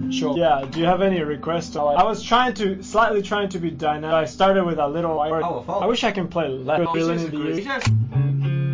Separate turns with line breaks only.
Sure. Yeah, do you have any requests? I was slightly trying to be dynamic. I started with a little word. I wish I can play less.